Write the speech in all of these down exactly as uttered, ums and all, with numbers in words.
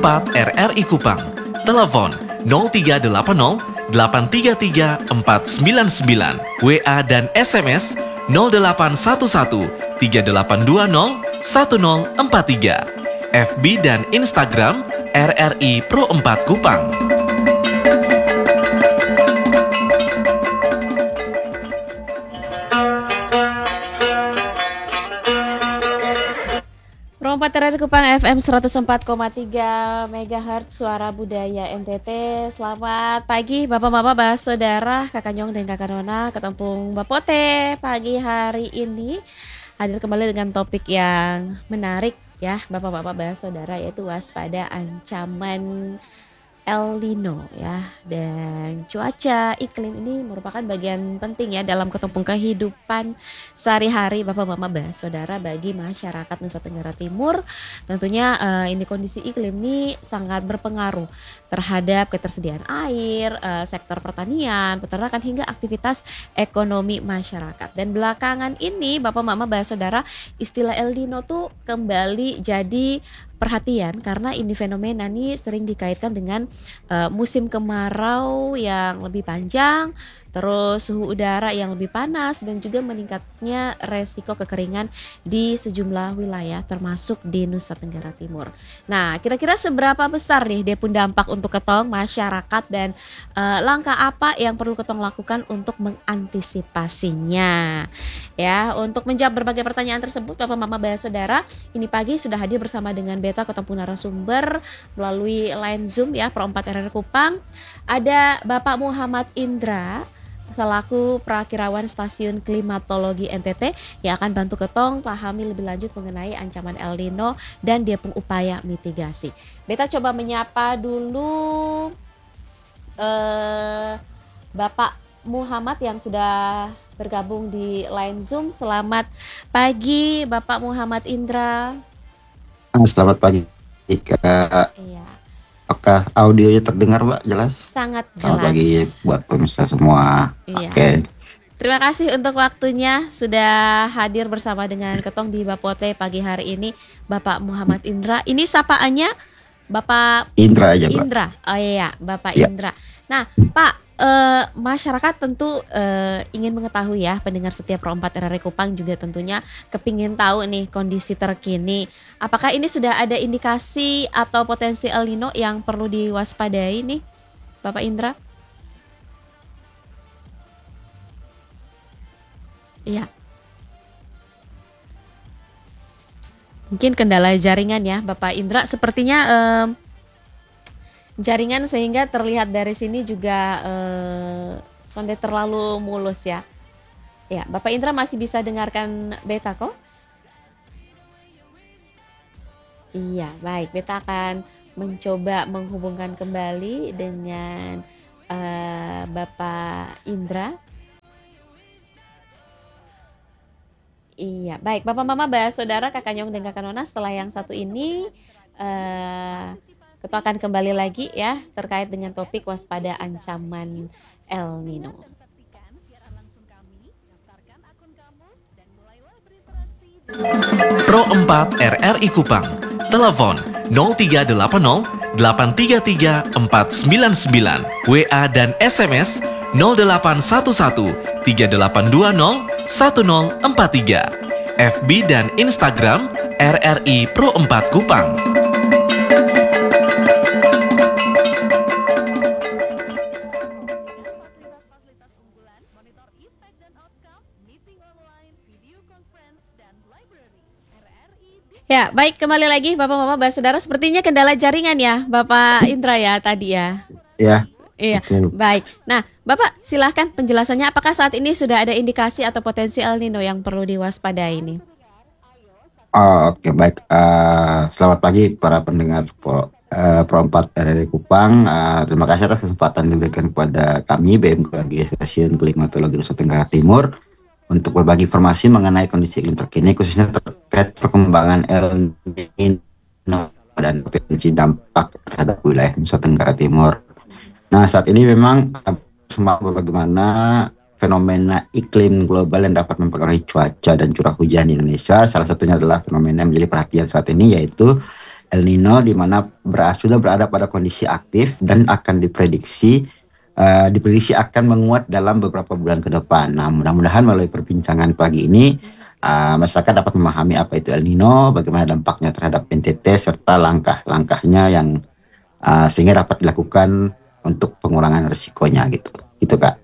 empat R R I Kupang. Telepon nol tiga delapan nol delapan tiga tiga empat sembilan sembilan. W A dan S M S nol delapan satu satu tiga delapan dua nol satu nol empat tiga. F B dan Instagram R R I Pro empat Kupang. Pro empat R R I Kupang F M seratus empat koma tiga megahertz Suara Budaya N T T. Selamat pagi Bapak-bapak, Bapak Saudara, Kakak Nyong dan Kakak Nona, Ketempung Bapote. Pagi hari ini hadir kembali dengan topik yang menarik ya Bapak-bapak, Bapak Saudara, yaitu waspada ancaman El Nino ya. Dan cuaca iklim ini merupakan bagian penting ya dalam ketempung kehidupan sehari-hari Bapak-bapak, Bapak Saudara, bagi masyarakat Nusa Tenggara Timur. Tentunya uh, ini kondisi iklim ini sangat berpengaruh terhadap ketersediaan air, uh, sektor pertanian, peternakan hingga aktivitas ekonomi masyarakat. Dan belakangan ini Bapak-bapak, Bapak Saudara, istilah El Nino tuh kembali jadi perhatian karena ini fenomena nih sering dikaitkan dengan uh, musim kemarau yang lebih panjang, terus suhu udara yang lebih panas, dan juga meningkatnya resiko kekeringan di sejumlah wilayah termasuk di Nusa Tenggara Timur. Nah, kira-kira seberapa besar nih Depun dampak untuk ketong masyarakat dan uh, langkah apa yang perlu ketong lakukan untuk mengantisipasinya? Ya, untuk menjawab berbagai pertanyaan tersebut, Bapak Mama Bapak Saudara, ini pagi sudah hadir bersama dengan Beta Ketempung narasumber melalui line Zoom ya Pro empat R R I Kupang. Ada Bapak Muhammad Indra selaku Prakirawan Stasiun Klimatologi N T T yang akan bantu ketong pahami lebih lanjut mengenai ancaman El Nino dan dia upaya mitigasi. Beta coba menyapa dulu eh, Bapak Muhammad yang sudah bergabung di line Zoom. Selamat pagi Bapak Muhammad Indra. Selamat pagi Kak. Iya. Apakah audionya terdengar Mbak jelas? Sangat jelas. Selamat pagi buat pemirsa semua. Iya. Oke. Terima kasih untuk waktunya sudah hadir bersama dengan ketong di Bapote pagi hari ini Bapak Muhammad Indra. Ini sapaannya Bapak Indra aja Mbak. Indra. Oh iya, Bapak Ya. Indra. Nah, Pak, eh, masyarakat tentu eh, ingin mengetahui ya, pendengar setiap Pro empat R R I Kupang juga tentunya kepingin tahu nih kondisi terkini. Apakah ini sudah ada indikasi atau potensi El Nino yang perlu diwaspadai nih, Bapak Indra? Iya. Mungkin kendala jaringan ya, Bapak Indra. Sepertinya eh, jaringan sehingga terlihat dari sini juga eh, sonde terlalu mulus ya. Ya, Bapak Indra masih bisa dengarkan Beta kok? Iya, baik. Beta akan mencoba menghubungkan kembali dengan uh, Bapak Indra. Iya, baik. Bapak Mama, Bapak Saudara, Kakak Nyong dan Kakak Nona, setelah yang satu ini uh, kita akan kembali lagi ya terkait dengan topik waspada ancaman El Nino. Pro empat R R I Kupang. Telepon nol tiga delapan nol delapan tiga tiga empat sembilan sembilan. W A dan S M S nol delapan satu satu tiga delapan dua nol satu nol empat tiga. F B dan Instagram R R I Pro empat Kupang. Ya, baik, kembali lagi Bapak-bapak, Bapak Saudara, sepertinya kendala jaringan ya Bapak Indra ya tadi ya. Ya. Iya, Betul. baik. Nah, Bapak silahkan penjelasannya, apakah saat ini sudah ada indikasi atau potensi El Nino yang perlu diwaspadai ini? Oh, oke baik. Uh, selamat pagi para pendengar Pro, uh, Pro empat R R I Kupang. Uh, terima kasih atas kesempatan diberikan kepada kami B M K G Stasiun Klimatologi Nusa Tenggara Timur untuk berbagi informasi mengenai kondisi iklim terkini, khususnya terkait perkembangan El Nino dan potensi dampak terhadap wilayah Nusa Tenggara Timur. Nah, saat ini memang semua bagaimana fenomena iklim global yang dapat mempengaruhi cuaca dan curah hujan di Indonesia. Salah satunya adalah fenomena yang menjadi perhatian saat ini, yaitu El Nino di mana ber- sudah berada pada kondisi aktif dan akan diprediksi uh, diprediksi akan menguat dalam beberapa bulan ke depan. Nah, mudah-mudahan melalui perbincangan pagi ini uh, masyarakat dapat memahami apa itu El Nino, bagaimana dampaknya terhadap N T T serta langkah-langkahnya yang uh, sehingga dapat dilakukan untuk pengurangan risikonya gitu. Gitu, Kak.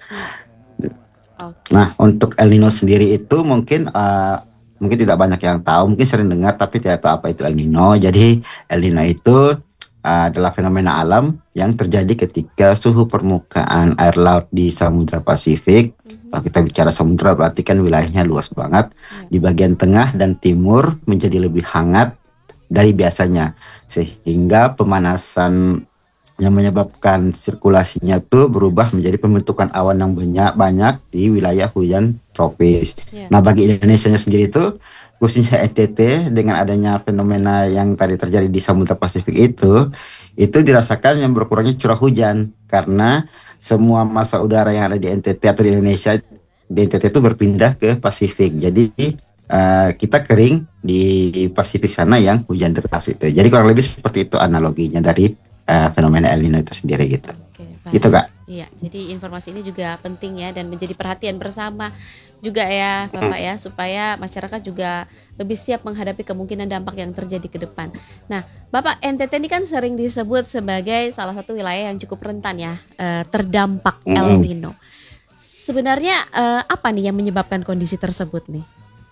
Okay. Nah, untuk El Nino sendiri itu mungkin uh, mungkin tidak banyak yang tahu, mungkin sering dengar tapi tidak tahu apa itu El Nino. Jadi El Nino itu uh, adalah fenomena alam yang terjadi ketika suhu permukaan air laut di Samudra Pasifik. Mm-hmm. Kalau kita bicara samudra berarti kan wilayahnya luas banget. Mm-hmm. Di bagian tengah dan timur menjadi lebih hangat dari biasanya, sehingga pemanasan yang menyebabkan sirkulasinya tuh berubah menjadi pembentukan awan yang banyak banyak di wilayah hujan tropis. Yeah. Nah, bagi Indonesia sendiri itu khususnya N T T dengan adanya fenomena yang tadi terjadi di Samudra Pasifik itu itu dirasakan yang berkurangnya curah hujan karena semua massa udara yang ada di N T T atau di Indonesia di N T T itu berpindah ke Pasifik. Jadi uh, kita kering di Pasifik sana yang hujan deras itu. Jadi kurang lebih seperti itu analoginya dari Uh, fenomena El Nino itu sendiri gitu. Oke, baik. Gitu, Kak. Iya, jadi informasi ini juga penting ya dan menjadi perhatian bersama juga ya Bapak ya, supaya masyarakat juga lebih siap menghadapi kemungkinan dampak yang terjadi ke depan. Nah, Bapak, N T T ini kan sering disebut sebagai salah satu wilayah yang cukup rentan ya uh, terdampak mm. El Nino. Sebenarnya uh, apa nih yang menyebabkan kondisi tersebut nih?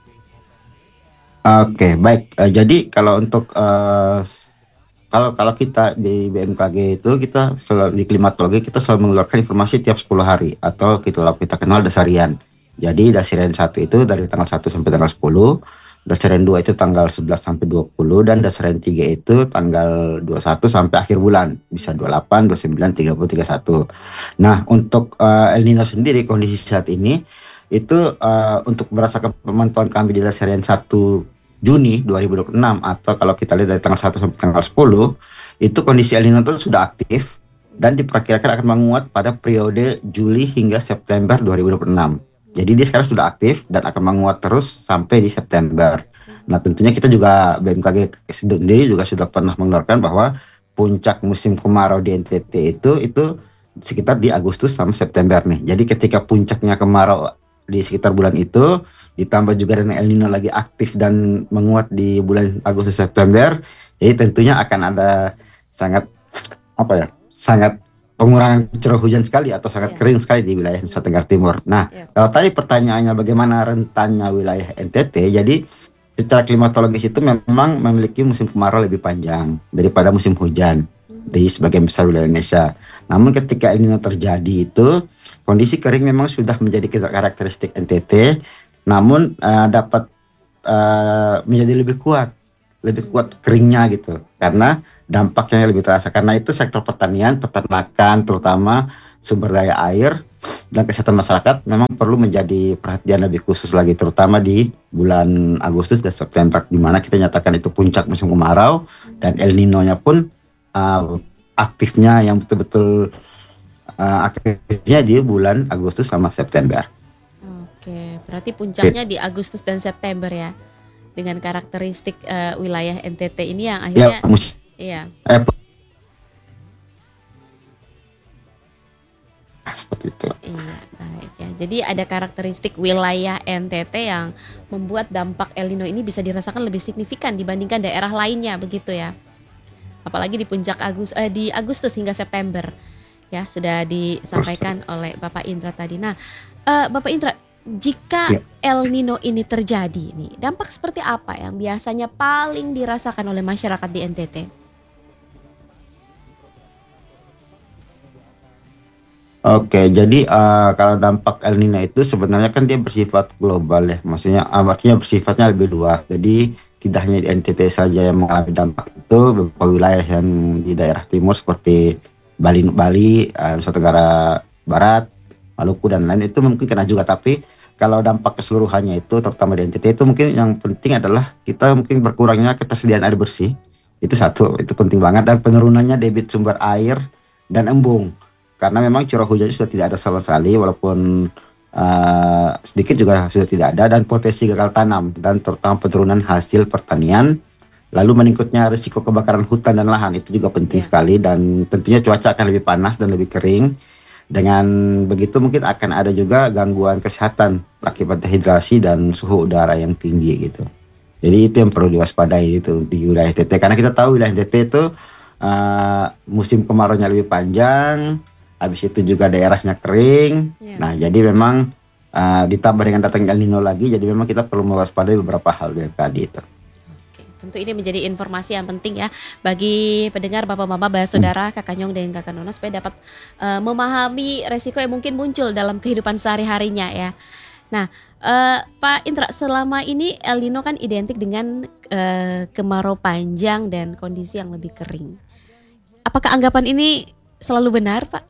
Oke, okay, baik. Uh, jadi kalau untuk uh, Kalau kalau kita di B M K G itu kita selalu di klimatologi kita selalu mengeluarkan informasi tiap sepuluh hari atau kita kita kenal dasarian. Jadi dasarian satu itu dari tanggal satu sampai tanggal sepuluh, dasarian dua itu tanggal sebelas sampai dua puluh dan dasarian tiga itu tanggal dua puluh satu sampai akhir bulan, bisa dua puluh delapan, dua puluh sembilan, tiga puluh, tiga puluh satu. Nah, untuk uh, El Nino sendiri kondisi saat ini itu uh, untuk berdasarkan pemantauan kami di dasarian satu Juni dua ribu dua puluh enam atau kalau kita lihat dari tanggal satu sampai tanggal sepuluh itu kondisi El Nino itu sudah aktif dan diperkirakan akan menguat pada periode Juli hingga September dua ribu dua puluh enam. Jadi dia sekarang sudah aktif dan akan menguat terus sampai di September. Nah, tentunya kita juga B M K G sendiri juga sudah pernah mengeluarkan bahwa puncak musim kemarau di N T T itu itu sekitar di Agustus sampai September nih. Jadi ketika puncaknya kemarau di sekitar bulan itu ditambah juga dengan El Nino lagi aktif dan menguat di bulan Agustus September, jadi tentunya akan ada sangat apa ya, sangat pengurangan curah hujan sekali atau sangat yeah. kering sekali di wilayah Nusa Tenggara Timur. Nah, yeah. kalau tadi pertanyaannya bagaimana rentannya wilayah N T T, jadi secara klimatologis itu memang memiliki musim kemarau lebih panjang daripada musim hujan mm-hmm. di sebagian besar wilayah Indonesia. Namun ketika El Nino terjadi itu kondisi kering memang sudah menjadi karakteristik N T T. Namun uh, dapat uh, menjadi lebih kuat, lebih kuat keringnya gitu, karena dampaknya lebih terasa. Karena itu sektor pertanian, peternakan, terutama sumber daya air dan kesehatan masyarakat memang perlu menjadi perhatian lebih khusus lagi, terutama di bulan Agustus dan September, di mana kita nyatakan itu puncak musim kemarau dan El Nino-nya pun uh, aktifnya yang betul-betul uh, aktifnya di bulan Agustus sama September. Oke, berarti puncaknya di Agustus dan September ya, dengan karakteristik uh, wilayah N T T ini yang akhirnya, ya, mus- iya. Eh, seperti itu. Iya, baik ya. Jadi ada karakteristik wilayah N T T yang membuat dampak El Nino ini bisa dirasakan lebih signifikan dibandingkan daerah lainnya, begitu ya. Apalagi di puncak Agus, eh, di Agustus hingga September, ya sudah disampaikan oleh Bapak Indra tadi. Nah, uh, Bapak Indra, jika ya. El Nino ini terjadi nih, dampak seperti apa yang biasanya paling dirasakan oleh masyarakat di N T T? Oke, jadi uh, kalau dampak El Nino itu sebenarnya kan dia bersifat global ya, maksudnya artinya bersifatnya lebih luas. Jadi tidak hanya di N T T saja yang mengalami dampak itu, beberapa wilayah yang di daerah timur seperti Bali, Bali, uh, Nusa Tenggara Barat, Maluku dan lain itu mungkin kena juga, tapi kalau dampak keseluruhannya itu terutama di N T T itu mungkin yang penting adalah kita mungkin berkurangnya ketersediaan air bersih, itu satu, itu penting banget, dan penurunannya debit sumber air dan embung karena memang curah hujannya sudah tidak ada sama sekali walaupun uh, sedikit juga sudah tidak ada, dan potensi gagal tanam dan terutama penurunan hasil pertanian Lalu meningkatnya risiko kebakaran hutan dan lahan itu juga penting Ya. sekali, dan tentunya cuaca akan lebih panas dan lebih kering. Dengan begitu mungkin akan ada juga gangguan kesehatan akibat dehidrasi dan suhu udara yang tinggi gitu. Jadi itu yang perlu diwaspadai itu di wilayah N T T, karena kita tahu wilayah N T T itu uh, musim kemaraunya lebih panjang, habis itu juga daerahnya kering. Ya. Nah, jadi memang uh, ditambah dengan datangnya El Nino lagi, jadi memang kita perlu mewaspadai beberapa hal yang tadi itu. Oke, tentu ini menjadi informasi yang penting ya bagi pendengar Bapak Mama, Bah Saudara, Kakak Nyong dan Kakak Nono supaya dapat uh, memahami resiko yang mungkin muncul dalam kehidupan sehari-harinya ya. Nah, uh, Pak Indra, selama ini El Nino kan identik dengan uh, kemarau panjang dan kondisi yang lebih kering. Apakah anggapan ini selalu benar, Pak?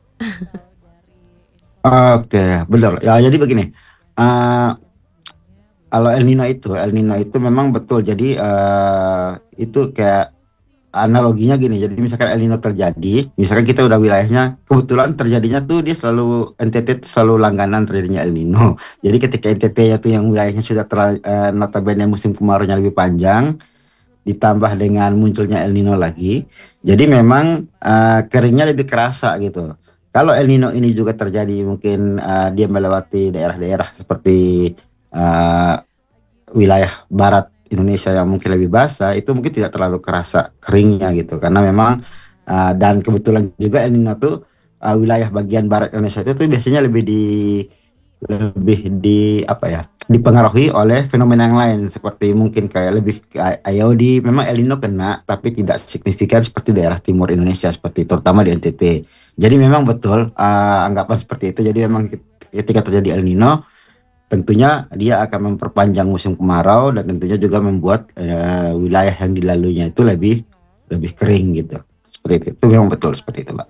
Oke, benar. Ya, jadi begini. Uh, kalau El Nino itu, El Nino itu memang betul. Jadi uh, itu kayak analoginya gini. Jadi misalkan El Nino terjadi, misalkan kita udah wilayahnya, kebetulan terjadinya tuh dia selalu N T T tuh selalu langganan terjadinya El Nino. Jadi ketika N T T-nya tuh yang wilayahnya sudah ter, uh, notabene musim kemaraunya lebih panjang, ditambah dengan munculnya El Nino lagi, jadi memang uh, keringnya lebih kerasa gitu. Kalau El Nino ini juga terjadi, mungkin uh, dia melewati daerah-daerah seperti uh, wilayah barat Indonesia yang mungkin lebih basah, itu mungkin tidak terlalu kerasa keringnya gitu, karena memang uh, dan kebetulan juga El Nino tuh uh, wilayah bagian barat Indonesia itu tuh biasanya lebih di lebih di apa ya dipengaruhi oleh fenomena yang lain, seperti mungkin kayak lebih I O D. Memang El Nino kena tapi tidak signifikan seperti daerah timur Indonesia, seperti terutama di N T T. Jadi memang betul uh, anggapan seperti itu. Jadi memang ketika terjadi El Nino, tentunya dia akan memperpanjang musim kemarau dan tentunya juga membuat uh, wilayah yang dilaluinya itu lebih lebih kering gitu. Seperti itu. Itu memang betul seperti itu, Pak.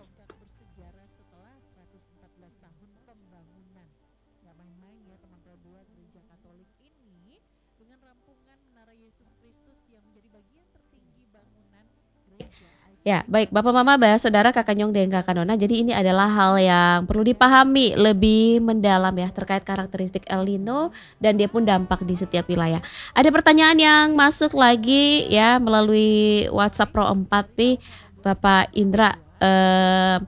Ya, baik Bapak Mama, Bah Saudara, Kakak Nyong dan Kakak Nona. Jadi ini adalah hal yang perlu dipahami lebih mendalam ya terkait karakteristik El Nino dan dia pun dampak di setiap wilayah. Ada pertanyaan yang masuk lagi ya melalui WhatsApp Pro empat nih, Bapak Indra. Eh,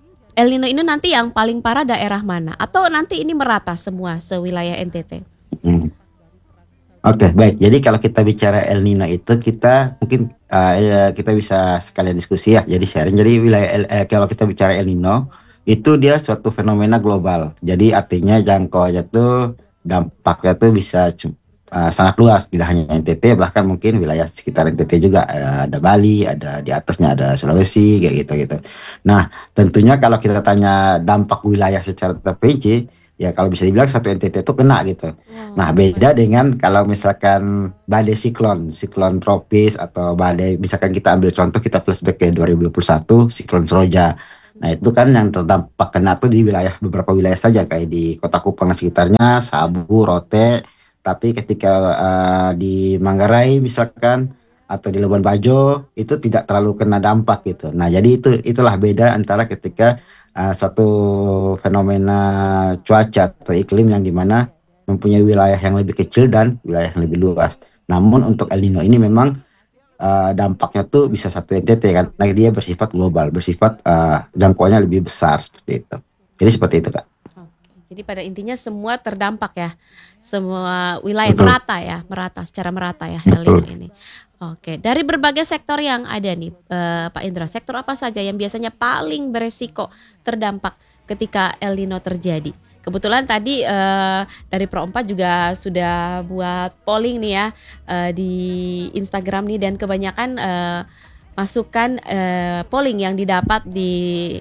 El Nino ini nanti yang paling parah daerah mana? Atau nanti ini merata semua sewilayah N T T? Hmm. Oke, okay, baik. Jadi kalau kita bicara El Nino itu, kita mungkin uh, ya, kita bisa sekalian diskusi ya. Jadi sharing. Jadi wilayah El, eh, kalau kita bicara El Nino itu dia suatu fenomena global. Jadi artinya jangkauannya tuh dampaknya tuh bisa uh, sangat luas. Tidak hanya N T T, bahkan mungkin wilayah sekitar N T T juga. Uh, ada Bali, ada di atasnya ada Sulawesi, kayak gitu gitu. Nah, tentunya kalau kita tanya dampak wilayah secara terperinci, ya kalau bisa dibilang satu N T T itu kena gitu. Wow. Nah, beda dengan kalau misalkan badai siklon, siklon tropis atau badai, misalkan kita ambil contoh, kita flashback ke dua ribu dua puluh satu, siklon Seroja. Nah, itu kan yang terdampak kena tuh di wilayah, beberapa wilayah saja, kayak di Kota Kupang dan sekitarnya, Sabu, Rote. Tapi ketika uh, di Manggarai misalkan, atau di Labuan Bajo, itu tidak terlalu kena dampak gitu. Nah, jadi itu itulah beda antara ketika Uh, satu fenomena cuaca atau iklim yang dimana mempunyai wilayah yang lebih kecil dan wilayah yang lebih luas. Namun untuk El Nino ini memang uh, dampaknya tuh bisa satu N T T kan, nah, dia bersifat global, bersifat uh, jangkauannya lebih besar seperti itu. Jadi seperti itu, Kak. Oke, jadi pada intinya semua terdampak ya, semua wilayah Betul. merata ya, merata secara merata ya El Nino ini. Oke, dari berbagai sektor yang ada nih, eh, Pak Indra, sektor apa saja yang biasanya paling beresiko terdampak ketika El Nino terjadi? Kebetulan tadi eh, dari Pro empat juga sudah buat polling nih ya eh, di Instagram nih, dan kebanyakan eh, masukan eh, polling yang didapat di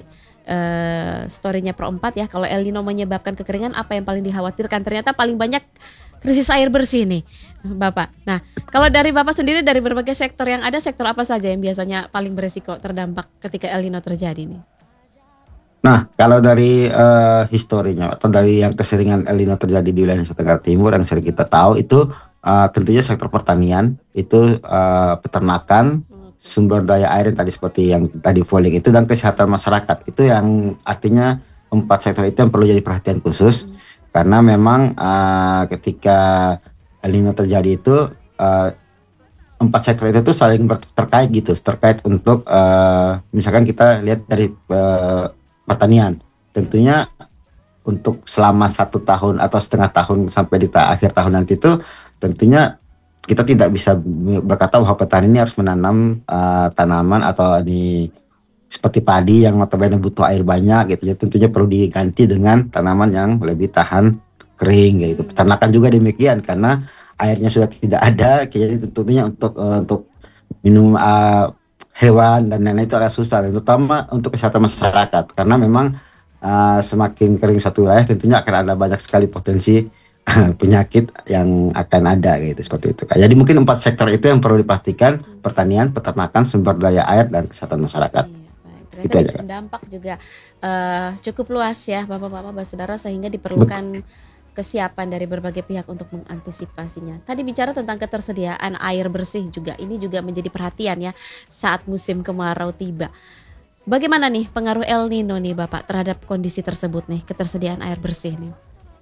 eh, story-nya Pro empat ya, kalau El Nino menyebabkan kekeringan apa yang paling dikhawatirkan? Ternyata paling banyak krisis air bersih nih, Bapak. Nah, kalau dari Bapak sendiri, dari berbagai sektor yang ada, sektor apa saja yang biasanya paling beresiko terdampak ketika El Nino terjadi nih? Nah, kalau dari uh, historinya atau dari yang keseringan El Nino terjadi di wilayah Nusa Tenggara Timur yang sering kita tahu itu uh, tentunya sektor pertanian, itu uh, peternakan, sumber daya air yang tadi seperti yang tadi polling itu, dan kesehatan masyarakat. Itu yang artinya empat sektor itu yang perlu jadi perhatian khusus. Hmm. Karena memang uh, ketika El Nino terjadi itu uh, empat sektor itu tuh saling ber- terkait gitu, terkait untuk eh, misalkan kita lihat dari eh, pertanian, tentunya untuk selama satu tahun atau setengah tahun sampai di ta- akhir tahun nanti itu tentunya kita tidak bisa berkata bahwa petani ini harus menanam eh, tanaman atau di seperti padi yang notabene butuh air banyak gitu ya, tentunya perlu diganti dengan tanaman yang lebih tahan kering gitu. Hmm. Peternakan juga demikian karena airnya sudah tidak ada, jadi tentunya untuk eh, untuk minum eh, hewan dan lain-lain itu agak susah, dan terutama untuk kesehatan masyarakat karena memang eh, semakin kering satu wilayah tentunya akan ada banyak sekali potensi penyakit yang akan ada gitu seperti itu. Jadi mungkin empat sektor itu yang perlu diperhatikan: pertanian, peternakan, sumber daya air, dan kesehatan masyarakat. Iya, baik. Itu Ternyata aja, Kak. dampak juga eh, cukup luas ya, Bapak-bapak, Bapak Saudara, sehingga Betul. diperlukan kesiapan dari berbagai pihak untuk mengantisipasinya. Tadi bicara tentang ketersediaan air bersih juga, ini juga menjadi perhatian ya saat musim kemarau tiba. Bagaimana nih pengaruh El Nino nih Bapak terhadap kondisi tersebut nih, ketersediaan air bersih nih?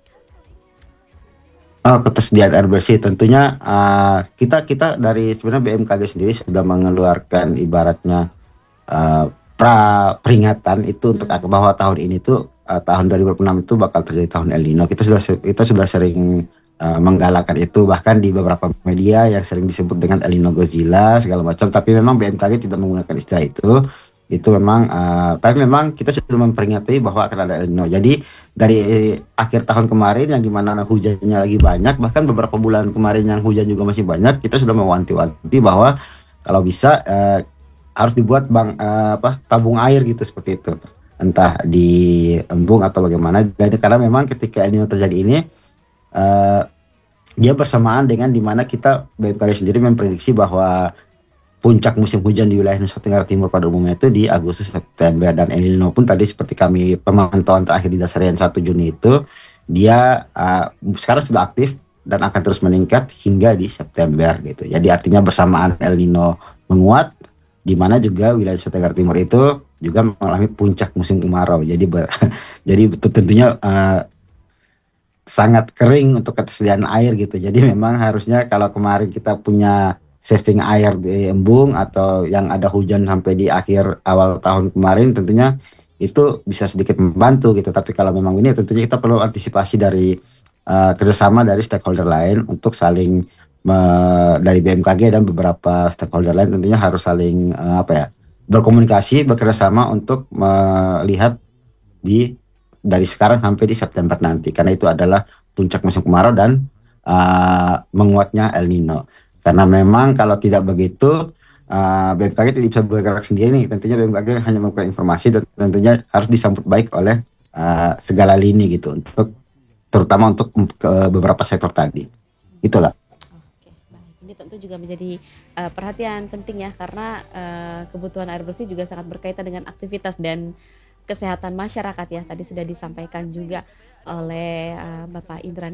Oh, ketersediaan air bersih tentunya eh, kita kita dari sebenarnya B M K G sendiri sudah mengeluarkan ibaratnya eh, pra peringatan itu untuk Hmm. bahwa tahun ini tuh eh, tahun dua ribu enam itu bakal terjadi tahun El Nino. Kita sudah se- kita sudah sering eh, menggalakkan itu, bahkan di beberapa media yang sering disebut dengan El Nino Godzilla segala macam, tapi memang B M K G tidak menggunakan istilah itu. Itu memang eh, tapi memang kita sudah memperingati bahwa akan ada El Nino. Jadi dari akhir tahun kemarin yang dimana hujannya lagi banyak, bahkan beberapa bulan kemarin yang hujan juga masih banyak, kita sudah mewanti-wanti bahwa kalau bisa eh, harus dibuat bang eh, apa tabung air gitu seperti itu, entah di embung atau bagaimana. Dan karena memang ketika El Nino terjadi ini eh, dia bersamaan dengan dimana kita B M K G sendiri memprediksi bahwa puncak musim hujan di wilayah Nusa Tenggara Timur pada umumnya itu di Agustus September, dan El Nino pun tadi seperti kami pemantauan terakhir di Dasarian satu Juni itu dia uh, sekarang sudah aktif dan akan terus meningkat hingga di September gitu. Jadi artinya bersamaan El Nino menguat, di mana juga wilayah Nusa Tenggara Timur itu juga mengalami puncak musim kemarau. Jadi ber, jadi tentunya uh, sangat kering untuk ketersediaan air gitu. Jadi memang harusnya kalau kemarin kita punya saving air di embung atau yang ada hujan sampai di akhir awal tahun kemarin, tentunya itu bisa sedikit membantu gitu. Tapi kalau memang ini tentunya kita perlu antisipasi dari eh, kerjasama dari stakeholder lain untuk saling me- dari B M K G dan beberapa stakeholder lain tentunya harus saling eh, apa ya berkomunikasi bekerjasama untuk melihat di dari sekarang sampai di September nanti, karena itu adalah puncak musim kemarau dan uh, menguatnya El Nino. Karena memang kalau tidak begitu uh, B M K G tidak bisa bergerak sendiri nih. Tentunya B M K G hanya memberikan informasi dan tentunya harus disambut baik oleh uh, segala lini gitu, untuk terutama untuk ke beberapa sektor tadi. Itulah. Oke, baik. Ini tentu juga menjadi eh, perhatian penting ya, karena eh, kebutuhan air bersih juga sangat berkaitan dengan aktivitas dan kesehatan masyarakat ya. Tadi sudah disampaikan juga oleh eh, Bapak Indra.